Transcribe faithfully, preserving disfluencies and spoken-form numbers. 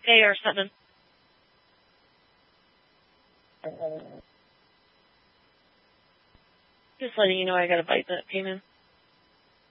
A R seven. Just letting you know I got a bite that came in.